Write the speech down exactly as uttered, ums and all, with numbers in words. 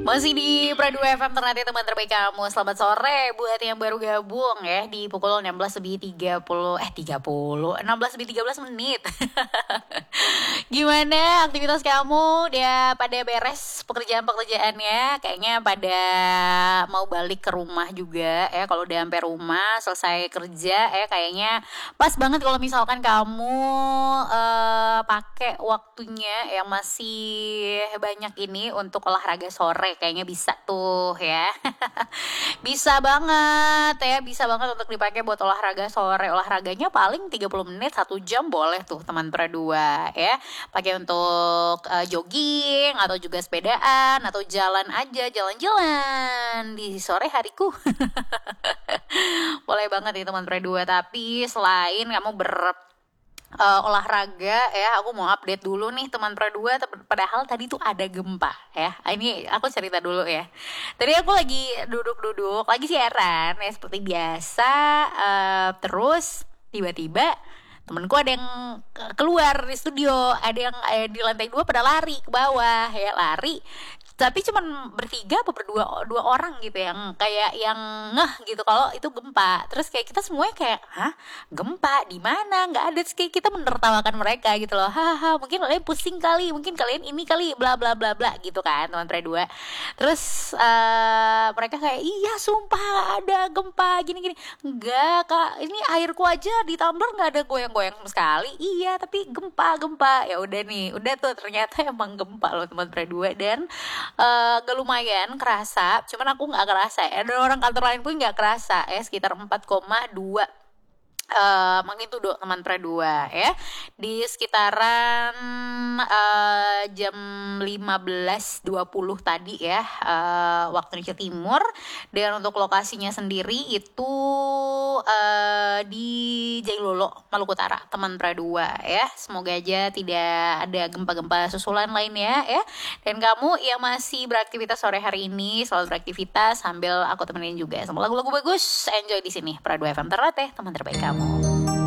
Masih di Pradu F M ternyata teman terbaik kamu. Selamat sore buat yang baru gabung ya di pukul enam belas lebih tiga puluh eh tiga puluh enam belas lebih tiga belas menit. Gimana aktivitas kamu? Dia pada beres pekerjaan-pekerjaannya? Kayaknya pada mau balik ke rumah juga ya. Kalau udah sampai rumah selesai kerja ya, kayaknya pas banget kalau misalkan kamu uh, pakai waktunya yang masih banyak ini untuk olahraga sore. Kayaknya bisa tuh ya. Bisa banget ya, bisa banget untuk dipakai buat olahraga sore. Olahraganya paling tiga puluh menit, satu jam boleh tuh teman Pradua ya. Pakai untuk uh, jogging atau juga sepedaan atau jalan aja, jalan-jalan di sore hariku. Boleh banget ya teman Pradua. Tapi selain kamu ber Uh, olahraga ya, aku mau update dulu nih teman Pradua. Padahal tadi tuh ada gempa ya. Ini aku cerita dulu ya. Tadi aku lagi duduk-duduk, lagi siaran ya seperti biasa. Uh, terus tiba-tiba temenku ada yang keluar di studio, ada yang eh, di lantai dua pada lari ke bawah ya, lari. Tapi cuman bertiga apa berdua dua orang gitu yang kayak yang ngeh gitu kalau itu gempa. Terus kayak kita semuanya kayak, hah, gempa di mana? Nggak ada. Terus kayak kita menertawakan mereka gitu loh. Haha, mungkin kalian pusing kali, mungkin kalian ini kali, bla bla bla bla gitu kan teman Pradua. Terus uh, mereka kayak, iya sumpah ada gempa gini-gini. Enggak kak, ini airku aja di tumbler nggak ada goyang-goyang sama sekali. Iya tapi gempa gempa. Ya udah nih, udah tuh ternyata emang gempa loh teman Pradua. Dan Uh, gak lumayan kerasa, cuman aku gak kerasa ya, dan orang kantor lain pun gak kerasa ya, sekitar empat koma dua Uh, magnitudo teman Pradua ya, di sekitaran uh, jam lima belas dua puluh tadi ya, uh, waktu Indonesia Timur. Dan untuk lokasinya sendiri itu uh, di Jailolo, Maluku Utara teman Pradua ya. Semoga aja tidak ada gempa-gempa susulan lainnya ya. Dan kamu yang masih beraktivitas sore hari ini, selalu beraktivitas sambil aku temenin juga sama lagu-lagu bagus. Enjoy di sini Pradu F M Ternate, teman terbaik kamu.